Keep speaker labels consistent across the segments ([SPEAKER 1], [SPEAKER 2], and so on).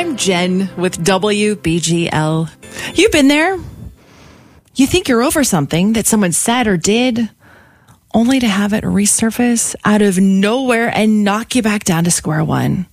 [SPEAKER 1] I'm Jen with WBGL. You've been there. You think you're over something that someone said or did, only to have it resurface out of nowhere and knock you back down to square one.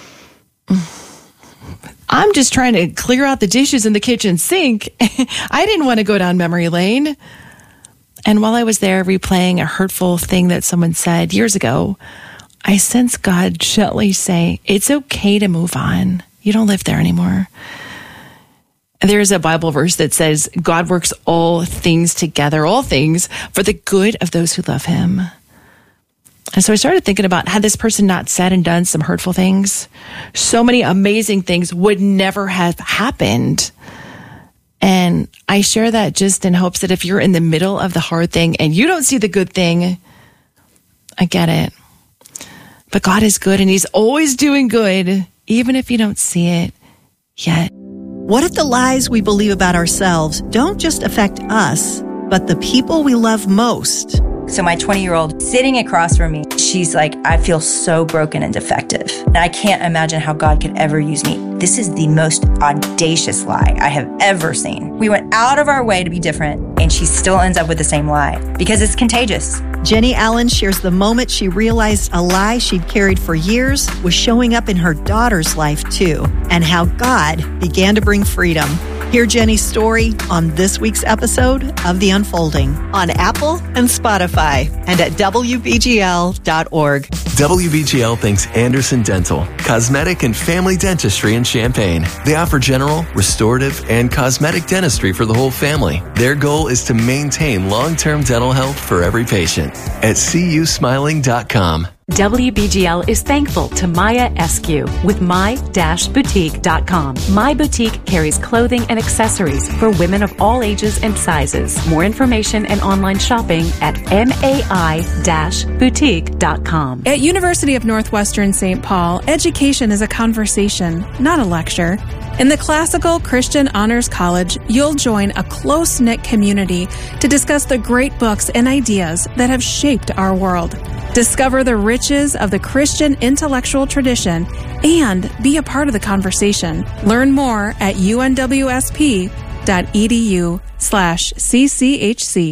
[SPEAKER 1] I'm just trying to clear out the dishes in the kitchen sink. I didn't want to go down memory lane. And while I was there replaying a hurtful thing that someone said years ago, I sensed God gently say, it's okay to move on. You don't live there anymore. There's a Bible verse that says, God works all things together, all things for the good of those who love him. And so I started thinking about, had this person not said and done some hurtful things, so many amazing things would never have happened. And I share that just in hopes that if you're in the middle of the hard thing and you don't see the good thing, I get it. But God is good and he's always doing good, even if you don't see it yet.
[SPEAKER 2] What if the lies we believe about ourselves don't just affect us, but the people we love most?
[SPEAKER 3] So my 20-year-old sitting across from me, she's like, I feel so broken and defective. And I can't imagine how God could ever use me. This is the most audacious lie I have ever seen. We went out of our way to be different, and she still ends up with the same lie because it's contagious.
[SPEAKER 2] Jenny Allen shares the moment she realized a lie she'd carried for years was showing up in her daughter's life too, and how God began to bring freedom. Hear Jenny's story on this week's episode of The Unfolding on Apple and Spotify and at WBGL.org.
[SPEAKER 4] WBGL thanks Anderson Dental, cosmetic and family dentistry in Champaign. They offer general, restorative, and cosmetic dentistry for the whole family. Their goal is to maintain long-term dental health for every patient at CUSmiling.com.
[SPEAKER 5] WBGL is thankful to Maya Eskew with my-boutique.com. My Boutique carries clothing and accessories for women of all ages and sizes. More information and online shopping at mai-boutique.com.
[SPEAKER 6] At University of Northwestern St. Paul, education is a conversation, not a lecture. In the Classical Christian Honors College, you'll join a close-knit community to discuss the great books and ideas that have shaped our world. Discover the riches of the Christian intellectual tradition and be a part of the conversation. Learn more at unwsp.edu/cchc.